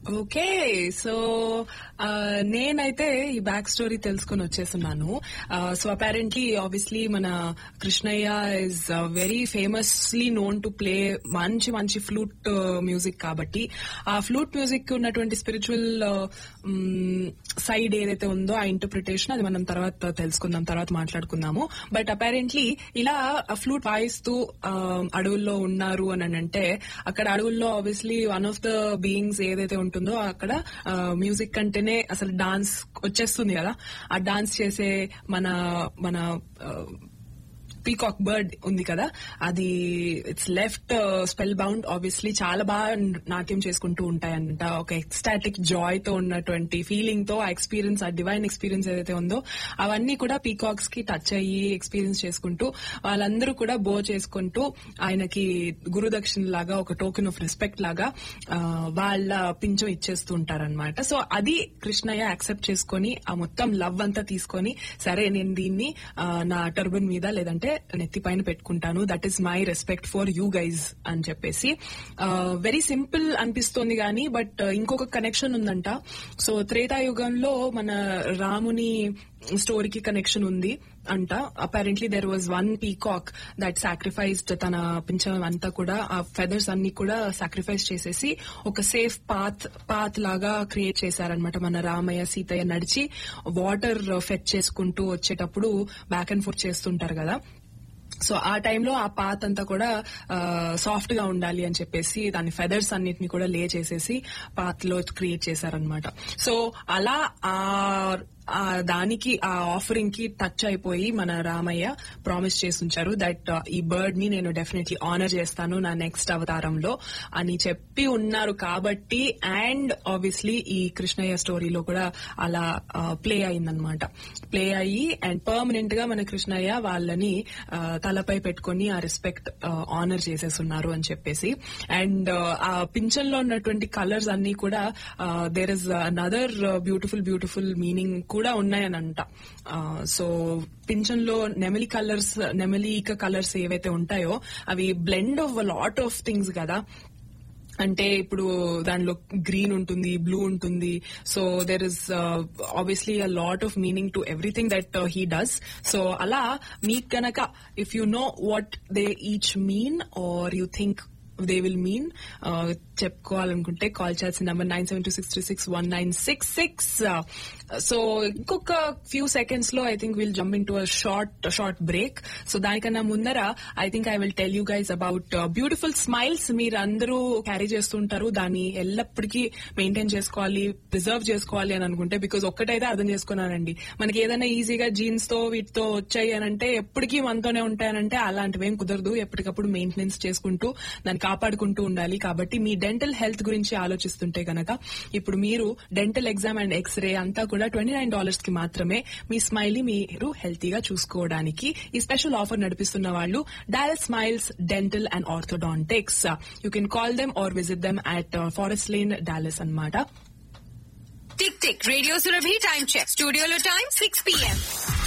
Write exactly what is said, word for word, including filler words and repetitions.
Okay, so నేనైతే ఈ back story తెలుసుకుని వచ్చేస్తున్నాను. సో అపారెంట్లీ ఆబ్వియస్లీ మన Krishnaiah is very famously known to play మంచి మంచి ఫ్లూట్ మ్యూజిక్. కాబట్టి ఆ ఫ్లూట్ మ్యూజిక్ ఉన్నటువంటి స్పిరిచువల్ సైడ్ ఏదైతే ఉందో ఆ ఇంటర్ప్రిటేషన్ అది మనం తర్వాత తెలుసుకుందాం, తర్వాత మాట్లాడుకుందాము. బట్ అపారెంట్లీ ఇలా ఫ్లూట్ వాయిస్తూ అడవుల్లో ఉన్నారు అని అంటే అక్కడ అడవుల్లో obviously one of the beings ఏదైతే ఉంటుందో అక్కడ మ్యూజిక్ అంటేనే అసలు డాన్స్ వచ్చేస్తుంది కదా. ఆ డాన్స్ చేసే మన మన పీకాక్ బర్డ్ ఉంది కదా, అది it's left spell bound. Obviously చాలా బాగా నాట్యం చేసుకుంటూ ఉంటాయంట. ఒక ఎక్స్టాటిక్ జాయ్ తో ఉన్నటువంటి ఫీలింగ్ తో ఆ ఎక్స్పీరియన్స్, ఆ డివైన్ ఎక్స్పీరియన్స్ ఏదైతే ఉందో అవన్నీ కూడా పీకాక్స్ కి టచ్ అయ్యి ఎక్స్పీరియన్స్ చేసుకుంటూ వాళ్ళందరూ కూడా బో చేసుకుంటూ ఆయనకి గురుదక్షిణ లాగా ఒక టోకెన్ ఆఫ్ రెస్పెక్ట్ లాగా వాళ్ళ పింఛం ఇచ్చేస్తూ ఉంటారనమాట. సో అది కృష్ణయ్య యాక్సెప్ట్ చేసుకుని ఆ మొత్తం లవ్ అంతా తీసుకొని, సరే నేను దీన్ని నా టర్బన్ మీద లేదంటే నెత్తి పైన పెట్టుకుంటాను, that is my respect for you guys అని చెప్పేసి. వెరీ సింపుల్ అనిపిస్తోంది గానీ బట్ ఇంకొక కనెక్షన్ ఉందంట. సో త్రేతాయుగంలో మన రాముని స్టోరీకి కనెక్షన్ ఉంది అంట. Apparently there was one peacock that sacrificed తన పింఛం అంతా కూడా, ఆ ఫెదర్స్ అన్ని కూడా సాక్రిఫైస్ చేసేసి ఒక సేఫ్ పాత్ పాత్ లాగా క్రియేట్ చేశారనమాట. మన రామయ్య సీతయ్య నడిచి వాటర్ ఫెచ్ చేసుకుంటూ వచ్చేటప్పుడు బ్యాక్ అండ్ ఫోర్త్ చేస్తుంటారు కదా. సో ఆ టైంలో ఆ పాత్ అంతా కూడా సాఫ్ట్ గా ఉండాలి అని చెప్పేసి దాని ఫెదర్స్ అన్నిటిని కూడా లే చేసేసి పాత్ లో క్రియేట్ చేశారనమాట. సో అలా ఆ దానికి ఆ ఆఫరింగ్ కి టచ్ అయిపోయి మన రామయ్య ప్రామిస్ చేసి ఉంచారు దట్ ఈ బర్డ్ ని నేను డెఫినెట్లీ ఆనర్ చేస్తాను నా నెక్స్ట్ అవతారంలో అని చెప్పి ఉన్నారు. కాబట్టి అండ్ ఆబ్వియస్లీ ఈ కృష్ణయ్య స్టోరీలో కూడా అలా ప్లే అయిందనమాట. ప్లే అయ్యి అండ్ పర్మనెంట్ గా మన కృష్ణయ్య వాళ్ళని తలపై పెట్టుకుని ఆ రెస్పెక్ట్ ఆనర్ చేసేస్తున్నారు అని చెప్పేసి. అండ్ ఆ పింఛన్లో ఉన్నటువంటి కలర్స్ అన్ని కూడా there is another beautiful beautiful meaning కూడా ఉన్నాయనంట. సో పింఛన్ లో నెమలి కలర్స్, నెమలి ఈక కలర్స్ ఏవైతే ఉంటాయో అవి blend of lot of things కదా. అంటే ఇప్పుడు దానిలో గ్రీన్ ఉంటుంది, బ్లూ ఉంటుంది. So there is obviously a lot of meaning to everything that he does. So అలా మీకు గనక if you know what they each mean are you think they will mean చెప్పుకోవాలనుకుంటే call చేయాల్సిన number nine seven two six three six one nine six six. So ఇంకొక few seconds లో I think will jump in to a short short break. So దానికన్నా ముందర I think I will tell you guys about beautiful smiles. మీరు అందరూ carry చేస్తుంటారు, దాన్ని ఎల్లప్పటికీ maintain చేసుకోవాలి, preserve చేసుకోవాలి అని అనుకుంటే. బికాజ్ ఒక్కటైతే అర్థం చేసుకున్నానండి, మనకి ఏదైనా ఈజీగా జీన్స్ తో వీటితో వచ్చాయి అని అంటే ఎప్పటికీ మనతోనే ఉంటాయనంటే అలాంటివి ఏం కుదరదు. ఎప్పటికప్పుడు మెయింటెనెన్స్ చేసుకుంటూ దాన్ని కాపాడుకుంటూ ఉండాలి. కాబట్టి మీ డెంటల్ హెల్త్ గురించి ఆలోచిస్తుంటే గనక ఇప్పుడు మీరు డెంటల్ ఎగ్జామ్ అండ్ ఎక్స్రే అంతా కూడా ట్వంటీ నైన్ డాలర్స్ కి మాత్రమే మీ స్మైల్ ని మీరు హెల్తీగా చూసుకోవడానికి ఈ స్పెషల్ ఆఫర్ నడిపిస్తున్న వాళ్ళు Dallas smiles dental and orthodontics. You can call them are visit them at forest lane Dallas అన్నమాట. Tick tick radio Surabhi time check. స్టూడియోలో టైం సిక్స్ పిఎం.